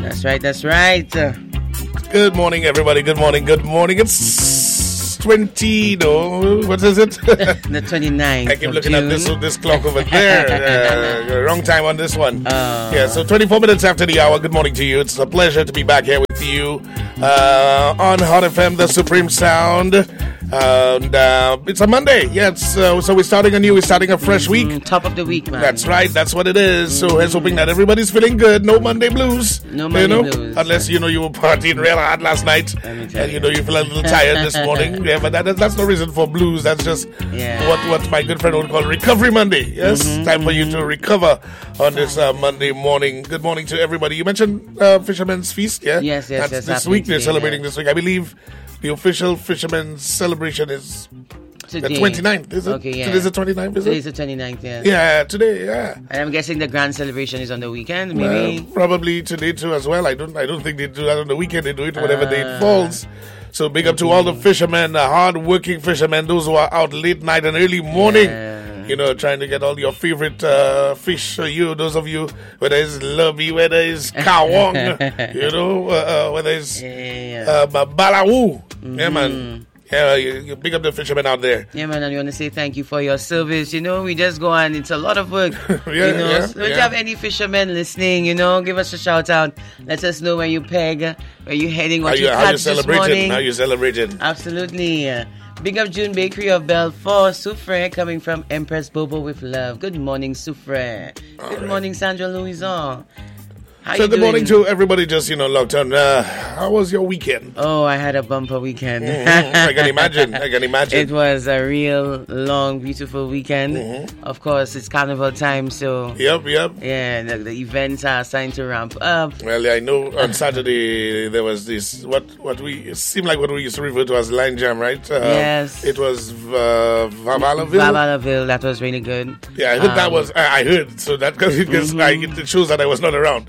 That's right, that's right. Good morning, everybody. Good morning, good morning. It's 20, no, what is it? The 29th I keep of looking June. at this clock over there. Wrong time on this one. Yeah, so 24 minutes after the hour. Good morning to you. It's a pleasure to be back here with you on Hot FM, the Supreme Sound. And it's a Monday. Yeah, so we're starting a fresh week. Top of the week, man. That's right. That's what it is. So here's hoping that everybody's feeling good. No Monday blues. No Monday blues. Unless you were partying real hard last night and you feel a little tired this morning. Yeah, but that's no reason for blues. That's just what my good friend would call Recovery Monday. Yes, time for you to recover on this Monday morning. Good morning to everybody. You mentioned Fisherman's Feast. Yeah. Yes. That's this week. They're celebrating this week. I believe the official Fisherman's celebration is Today. the 29th, is it? Okay, yeah. Today's the 29th, is it? Today's the 29th, yeah. Yeah, today, yeah. And I'm guessing the grand celebration is on the weekend, maybe? Probably today too as well. I don't think they do that on the weekend. They do it whatever day it falls. So big up to all the fishermen, the hard-working fishermen, those who are out late night and early morning. Trying to get all your favorite fish. Those of you, whether it's lubby, whether it's kawong, whether it's balawu. Yeah, man. Yeah, you big up the fishermen out there. Yeah, man, and we want to say thank you for your service. We just go on. It's a lot of work. So if you have any fishermen listening, give us a shout out. Let us know where you peg, where you heading, what you catch this morning. How you celebrating? Absolutely. Big up June Bakery of Belfort. Soufre coming from Empress Bobo with love. Good morning, Soufre. Good morning, Sandra Louison. So good morning to everybody just, locked on. How was your weekend? Oh, I had a bumper weekend. I can imagine. It was a real long, beautiful weekend. Of course, it's carnival time, so... Yep. Yeah, the events are starting to ramp up. Well, I know on Saturday there was this, it seemed like what we used to refer to as line jam, right? Yes. It was Vavalaville. Vavalaville, that was really good. Yeah, I heard that was, I heard, so that because it shows that I was not around.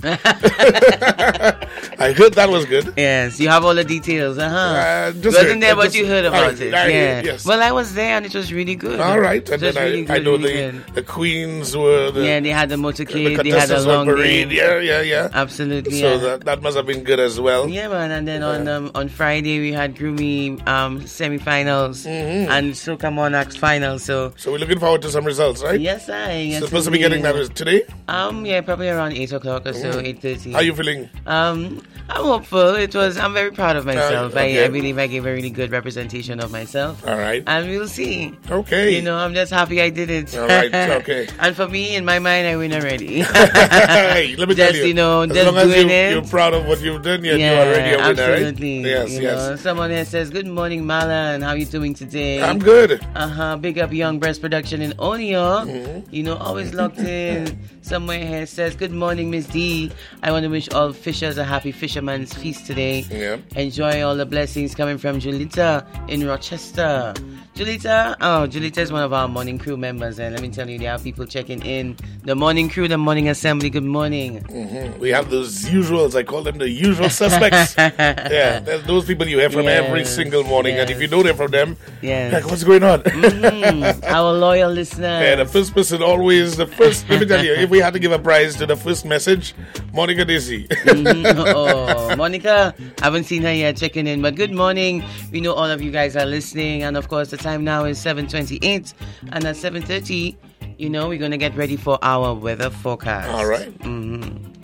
I heard that was good. Yes, you have all the details. Wasn't there what you heard about it? Yes. Well, I was there and it was really good. All right. And then I know the Queens were... they had the motorcade, they had a long parade. day. Yeah. Absolutely, So that must have been good as well. Yeah, man. And then on Friday, we had Groomy semi-finals and Soca Monarchs finals. So we're looking forward to some results, right? Yes, supposed to be getting that today? Yeah, probably around 8 o'clock or so, 8:30. How are you feeling? I'm hopeful. I'm very proud of myself. I believe I gave a really good representation of myself. All right. And we'll see. Okay. I'm just happy I did it. All right. Okay. And for me, in my mind, I win already. Hey, let me tell you. Just long as doing it. You're proud of what you've done, you're already a winner, absolutely. Right? Yes. Someone here says, good morning, Mala, and how you doing today? I'm good. Big up Young Breast Production in Onio. Always locked in. Somewhere here says, good morning, Miss D. I want to wish all fishers a happy Fisherman's Feast today. Yeah. Enjoy all the blessings coming from Julita in Rochester. Julita is one of our morning crew members, and let me tell you, there are people checking in. The morning crew, the morning assembly, good morning. We have those usuals, I call them the usual suspects. Those people you hear from every single morning, and if you don't hear from them, like, what's going on? Our loyal listeners. Yeah, the first person always, let me tell you, if we had to give a prize to the first message, Monica Desi. Monica, haven't seen her yet checking in, but good morning. We know all of you guys are listening, and of course the time now is 7:28, and at 7:30, we're going to get ready for our weather forecast. All right.